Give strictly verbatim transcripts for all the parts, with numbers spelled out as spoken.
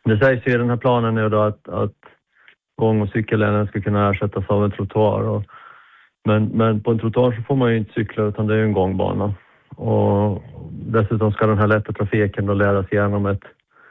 Det sägs ju i den här planen nu då att, att gång- och cykelleden ska kunna ersättas av en trottoar. Och, men, men på en trottoar så får man ju inte cykla utan det är ju en gångbana. Och dessutom ska den här lätta trafiken då ledas igenom ett,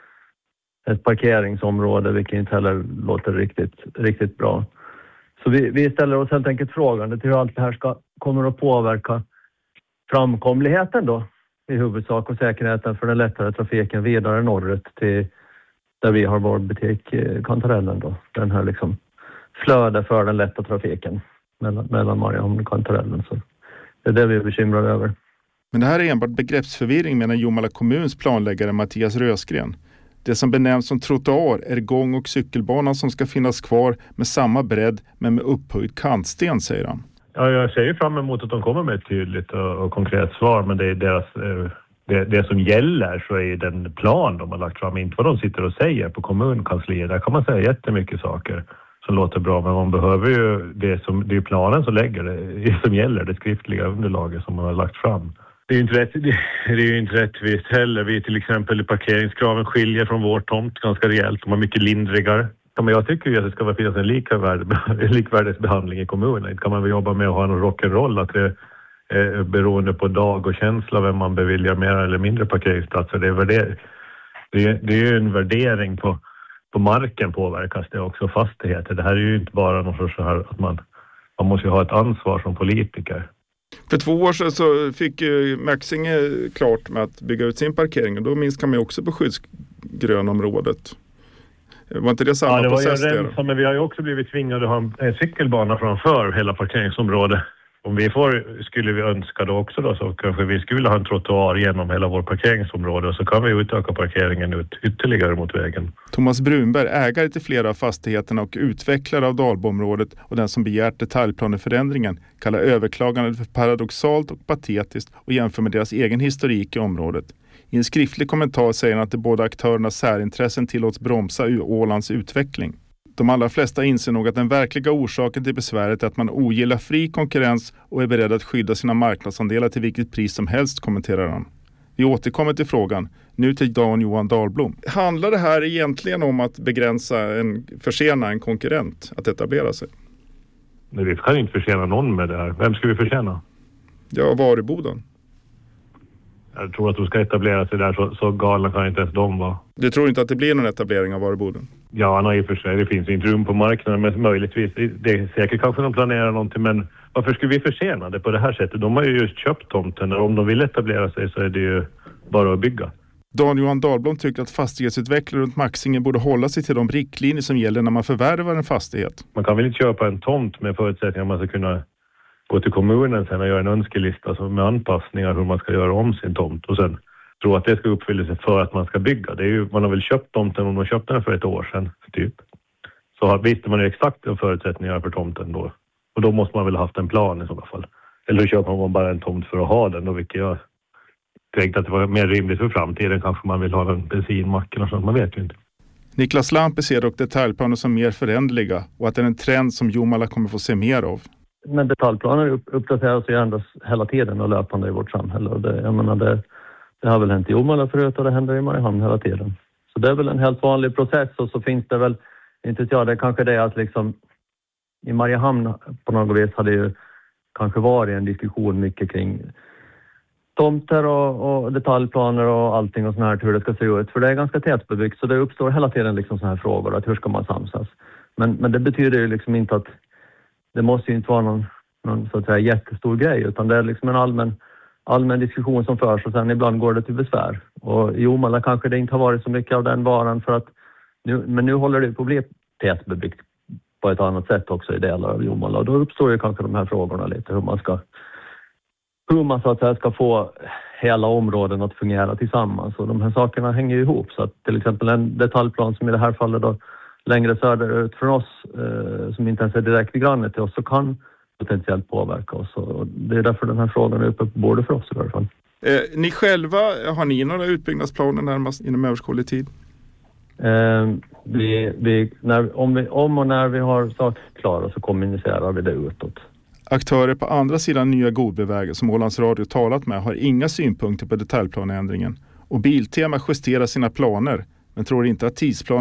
ett parkeringsområde, vilket inte heller låter riktigt, riktigt bra. Så vi, vi ställer oss helt enkelt frågan till hur allt det här ska, kommer att påverka framkomligheten då i huvudsak och säkerheten för den lättare trafiken vidare norrut till där vi har vår butik Kantarellen då. Den här liksom flöde för den lätta trafiken mellan, mellan Mariehamn och Kantarellen. Så det är det vi är bekymrade över. Men det här är enbart begreppsförvirring menar Jomala kommuns planläggare Mattias Rösgren. Det som benämns som trottoar är gång- och cykelbanan som ska finnas kvar med samma bredd men med upphöjd kantsten, säger han. Ja, jag ser ju fram emot att de kommer med ett tydligt och, och konkret svar, men det är deras... Eh, det, det som gäller så är den plan de har lagt fram, inte vad de sitter och säger på kommunkansliet. Där kan man säga jättemycket saker som låter bra, men man behöver ju det som... Det är planen som lägger det, det som gäller, det skriftliga underlaget som man har lagt fram. Det är ju inte, rätt, det är ju inte rättvist heller. Vi till exempel i parkeringskraven skiljer från vår tomt ganska rejält. De är mycket lindrigare. Men jag tycker ju att det ska finnas en likvärdighetsbehandling i kommunen. Inte kan man väl jobba med att ha en rock'n'roll att det är beroende på dag och känsla vem man beviljar mer eller mindre parkeringsplatser. Det är, värder, det är, det är ju en värdering på, på marken påverkas det också, fastigheter. Det här är ju inte bara någon sorts så här att man, man måste ju ha ett ansvar som politiker. För två år sedan så fick ju Maxinge klart med att bygga ut sin parkering och då minskar man ju också på skyddsgrönområdet. Var inte det samma ja, det process var ju där? Rem, men vi har ju också blivit tvingade att ha en, en cykelbana framför hela parkeringsområdet. Om vi får, skulle vi önska då också då, så kanske vi skulle ha en trottoar genom hela vår parkeringsområde och så kan vi utöka parkeringen ut ytterligare mot vägen. Thomas Brunberg, ägare till flera av fastigheterna och utvecklare av Dalboområdet och den som begärt detaljplaneförändringen, kallar överklagandet för paradoxalt och patetiskt och jämför med deras egen historik i området. I en skriftlig kommentar säger han att de båda aktörernas särintressen tillåts bromsa Ålands utveckling. De allra flesta inser nog att den verkliga orsaken till besväret är att man ogillar fri konkurrens och är beredd att skydda sina marknadsandelar till vilket pris som helst, kommenterar han. Vi återkommer till frågan, nu till Dan Johan Dahlblom. Handlar det här egentligen om att begränsa, en, försena en konkurrent att etablera sig? Nej, vi kan inte försena någon med det här. Vem ska vi försena? Ja, Vargboden. Jag tror att de ska etablera sig där, så, så galna kan inte ens de vara. Du tror inte att det blir någon etablering av Vargboden? Ja, nej, i och för sig. Det finns inte rum på marknaden, men möjligtvis. Det är säkert kanske de planerar någonting, men varför skulle vi försena det på det här sättet? De har ju just köpt tomten och om de vill etablera sig så är det ju bara att bygga. Dan Johan Dahlblom tycker att fastighetsutvecklare runt Maxinge borde hålla sig till de riktlinjer som gäller när man förvärvar en fastighet. Man kan väl inte köpa en tomt med förutsättningar att man ska kunna gå till kommunen sen och göra en önskelista med anpassningar hur man ska göra om sin tomt och sen tro att det ska uppfylla sig för att man ska bygga. Det är ju, man har väl köpt tomten om man köpte den för ett år sedan typ. Så visste man ju exakt förutsättningar för tomten då. Och då måste man väl ha haft en plan i så fall. Eller köper man bara en tomt för att ha den då, vilket jag tänkte att det var mer rimligt för framtiden. Kanske man vill ha en bensinmack eller sånt, man vet ju inte. Niklas Lampe ser dock detaljplaner som mer förändliga och att det är en trend som Jomala kommer få se mer av. Men detaljplaner uppdateras och ändras hela tiden och löpande i vårt samhälle. Och det, jag menar det, det har väl hänt i Jomala förut och det händer i Mariehamn hela tiden. Så det är väl en helt vanlig process och så finns det väl, inte jag, det kanske det att liksom i Mariehamn på något vis hade ju kanske varit en diskussion mycket kring tomter och, och detaljplaner och allting och sånt här, hur det ska se ut. För det är ganska tätbebyggt så det uppstår hela tiden liksom såna här frågor att hur ska man samsas. Men, men det betyder ju liksom inte att det måste ju inte vara någon, någon så att säga jättestor grej utan det är liksom en allmän, allmän diskussion som förs och sen ibland går det till besvär. Och i Jomala kanske det inte har varit så mycket av den varan för att nu, men nu håller det på att bli tätbebyggt på ett annat sätt också i delar av Jomala och då uppstår ju kanske de här frågorna lite hur man ska hur man så att säga ska få hela områden att fungera tillsammans och de här sakerna hänger ju ihop så att till exempel en detaljplan som i det här fallet då längre söderut från oss eh, som inte ens är direkt i grannet till oss så kan potentiellt påverka oss och det är därför den här frågan är uppe på bordet för oss i alla fall. Eh, ni själva, har ni några utbyggnadsplaner närmast inom överskådlig tid? Eh, vi, vi, när, om, vi, om och när vi har saker klara så kommunicerar vi det utåt. Aktörer på andra sidan nya Godbyvägen som Ålands Radio talat med har inga synpunkter på detaljplaneändringen och Biltema justerar sina planer men tror inte att tidsplanen